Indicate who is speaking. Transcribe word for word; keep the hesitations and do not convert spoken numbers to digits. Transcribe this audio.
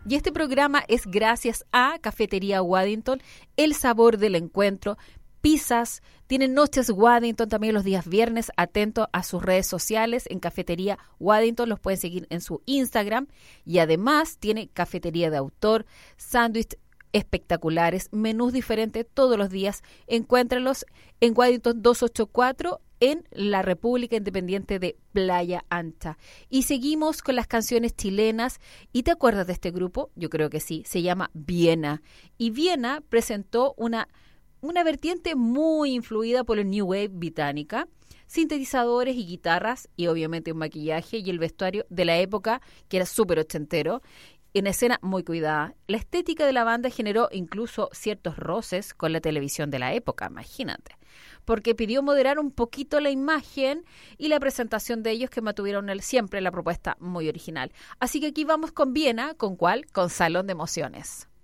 Speaker 1: Y este programa es gracias a Cafetería Waddington, el sabor del encuentro, pizzas, tienen noches Waddington también los días viernes, atento a sus redes sociales en Cafetería Waddington, los pueden seguir en su Instagram y además tiene cafetería de autor, sándwich espectaculares, menús diferentes todos los días, encuéntralos en Waddington doscientos ochenta y cuatro en la República Independiente de Playa Ancha. Y seguimos con las canciones chilenas. ¿Y te acuerdas de este grupo? Yo creo que sí, se llama Viena. Y Viena presentó una, una vertiente muy influida por el New Wave británica, sintetizadores y guitarras, y obviamente un maquillaje y el vestuario de la época, que era súper ochentero, en escena muy cuidada. La estética de la banda generó incluso ciertos roces con la televisión de la época, imagínate, porque pidió moderar un poquito la imagen y la presentación de ellos, que mantuvieron el, siempre la propuesta muy original. Así que aquí vamos con Viena, ¿con cuál? Con Salón de Emociones.